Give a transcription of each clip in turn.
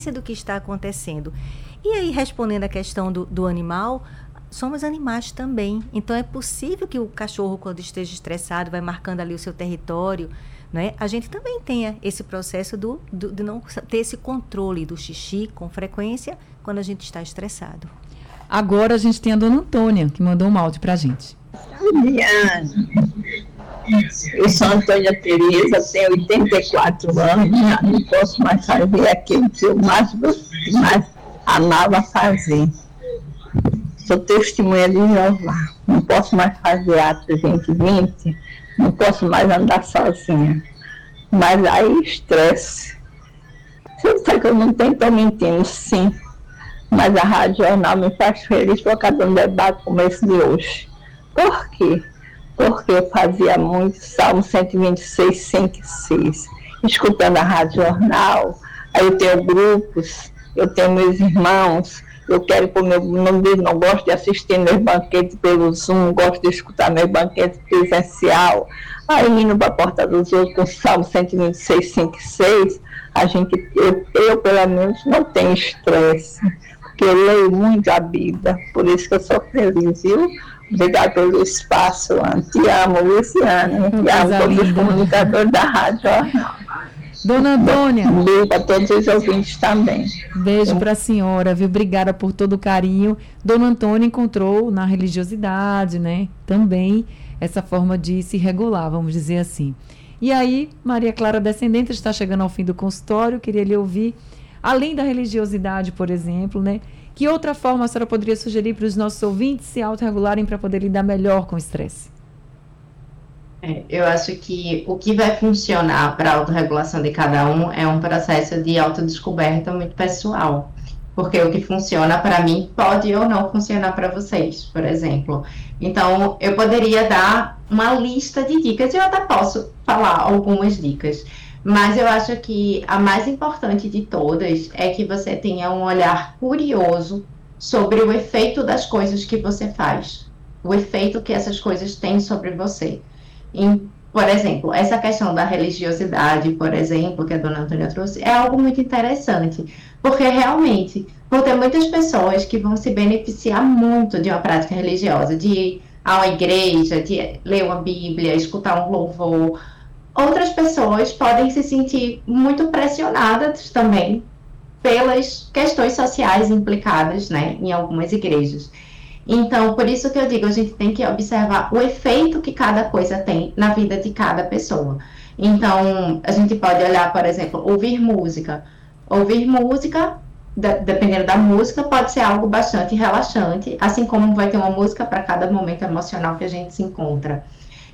do que está acontecendo. E aí, respondendo a questão do animal, somos animais também. Então, é possível que o cachorro, quando esteja estressado, vai marcando ali o seu território, né? A gente também tenha esse processo de não ter esse controle do xixi com frequência quando a gente está estressado. Agora a gente tem a dona Antônia, que mandou um áudio pra gente. Diana, eu sou Antônia Tereza, tenho 84 anos, já não posso mais fazer aquilo que eu mais amava fazer. Sou testemunha de Jeová, não posso mais fazer atos 2020, não posso mais andar sozinha. Mas aí estresse. Você sabe que eu não tenho para mentindo, sim. Mas a Rádio Jornal me faz feliz por causa de um debate como esse de hoje. Por quê? Porque eu fazia muito Salmo 126, 5 e 6, escutando a Rádio Jornal. Aí eu tenho grupos, eu tenho meus irmãos, eu quero pôr não gosto de assistir meus banquetes pelo Zoom, gosto de escutar meus banquetes presencial. Aí indo para a porta dos outros com Salmo 126, 5 e 6, eu pelo menos não tenho estresse, porque eu leio muito a Bíblia, por isso que eu sou feliz, viu? Obrigada pelo espaço, Ana. Te amo, Luciana. Te amo todos os comunicadores da Rádio Jornal. Dona Antônia. Um beijo para todos os ouvintes também. Beijo para a senhora, viu? Obrigada por todo o carinho. Dona Antônia encontrou na religiosidade, né? Também essa forma de se regular, vamos dizer assim. E aí, Maria Clara Descendente está chegando ao fim do consultório. Queria lhe ouvir, além da religiosidade, por exemplo, né? Que outra forma a senhora poderia sugerir para os nossos ouvintes se autorregularem para poder lidar melhor com o estresse? Eu acho que o que vai funcionar para a autorregulação de cada um é um processo de autodescoberta muito pessoal. Porque o que funciona para mim pode ou não funcionar para vocês, por exemplo. Então, eu poderia dar uma lista de dicas, e eu até posso falar algumas dicas. Mas eu acho que a mais importante de todas é que você tenha um olhar curioso sobre o efeito das coisas que você faz. O efeito que essas coisas têm sobre você. Por exemplo, essa questão da religiosidade, por exemplo, que a dona Antônia trouxe, é algo muito interessante, porque realmente vão ter muitas pessoas que vão se beneficiar muito de uma prática religiosa, de ir a uma igreja, de ler uma Bíblia, escutar um louvor. Outras pessoas podem se sentir muito pressionadas também pelas questões sociais implicadas, né, em algumas igrejas. Então, por isso que eu digo, a gente tem que observar o efeito que cada coisa tem na vida de cada pessoa. Então, a gente pode olhar, por exemplo, ouvir música. Ouvir música, dependendo da música, pode ser algo bastante relaxante, assim como vai ter uma música para cada momento emocional que a gente se encontra.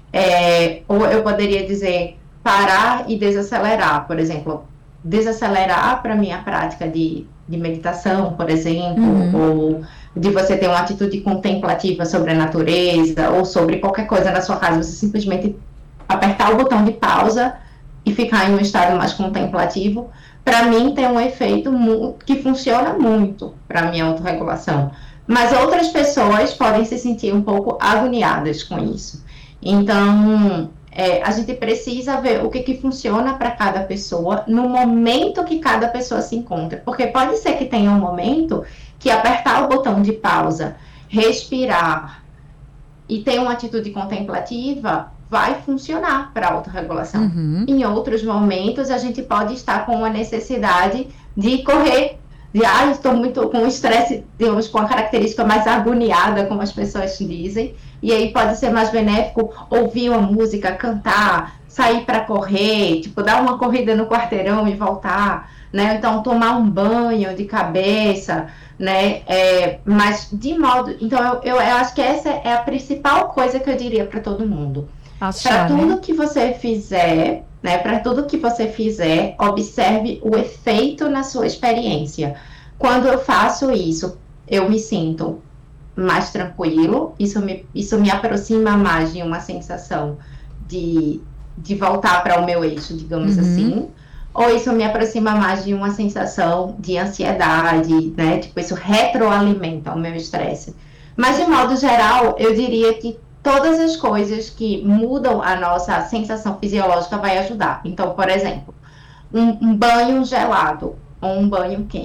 Ou eu poderia dizer parar e desacelerar, por exemplo, desacelerar para mim a prática de meditação, por exemplo, ou de você ter uma atitude contemplativa sobre a natureza, ou sobre qualquer coisa na sua casa, você simplesmente apertar o botão de pausa e ficar em um estado mais contemplativo, para mim tem um efeito que funciona muito para a minha autorregulação. Mas outras pessoas podem se sentir um pouco agoniadas com isso. Então, a gente precisa ver o que funciona para cada pessoa no momento que cada pessoa se encontra. Porque pode ser que tenha um momento que apertar o botão de pausa, respirar e ter uma atitude contemplativa vai funcionar para a autorregulação. Em outros momentos, a gente pode estar com uma necessidade de correr, estou muito com estresse, digamos, com a característica mais agoniada, como as pessoas dizem, e aí pode ser mais benéfico ouvir uma música, cantar, sair para correr, tipo, dar uma corrida no quarteirão e voltar, né? Então, tomar um banho de cabeça, né? Mas de modo... Então, eu acho que essa é a principal coisa que eu diria para todo mundo. Para tudo que você fizer, né? Para tudo que você fizer, observe o efeito na sua experiência. Quando eu faço isso, eu me sinto mais tranquilo, isso me aproxima mais de uma sensação de voltar para o meu eixo, digamos assim, ou isso me aproxima mais de uma sensação de ansiedade, né? Tipo, isso retroalimenta o meu estresse. Mas, de modo geral, eu diria que todas as coisas que mudam a nossa sensação fisiológica vai ajudar. Então, por exemplo, um banho gelado ou um banho quente.